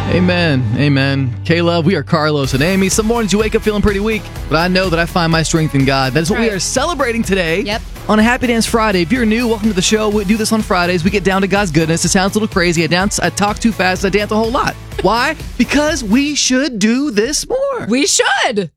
Amen. Amen. K-Love, we are Carlos and Amy. Some mornings you wake up feeling pretty weak, but I know that I find my strength in God. That is what we are celebrating today. Yep. On a Happy Dance Friday. If you're new, welcome to the show. We do this on Fridays. We get down to God's goodness. It sounds a little crazy. I talk too fast. I dance a whole lot. Why? Because we should do this more. We should.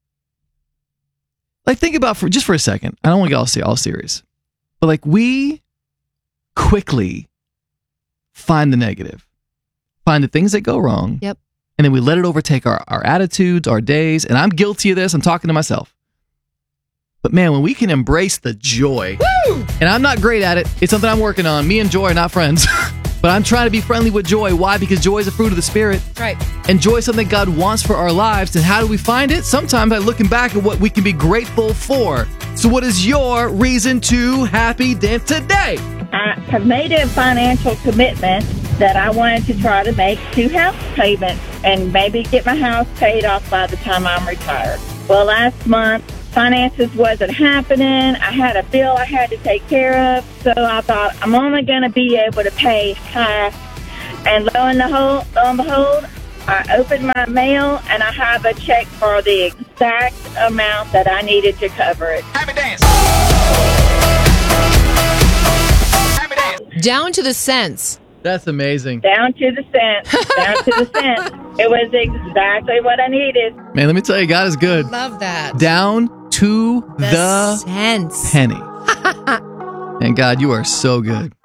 Like, think about just for a second. I don't want to get all serious. But like, we quickly find the negative. Find the things that go wrong. Yep. And then we let it overtake our attitudes, our days. And I'm guilty of this. I'm talking to myself. But man, when we can embrace the joy, woo! And I'm not great at it. It's something I'm working on. Me and joy are not friends. But I'm trying to be friendly with joy. Why? Because joy is a fruit of the Spirit. Right. And joy is something God wants for our lives. And how do we find it? Sometimes by looking back at what we can be grateful for. So what is your reason to happy dance today? I have made a financial commitment that I wanted to try to make 2 house payments and maybe get my house paid off by the time I'm retired. Well, last month, finances wasn't happening. I had a bill I had to take care of, so I thought I'm only going to be able to pay half. And lo and behold, I opened my mail and I have a check for the exact amount that I needed to cover it. Happy dance. Happy dance. Down to the cents. That's amazing. Down to the cent. Down to the cent. It was exactly what I needed. Man, let me tell you, God is good. Love that. Down to the cents. penny. And God, you are so good.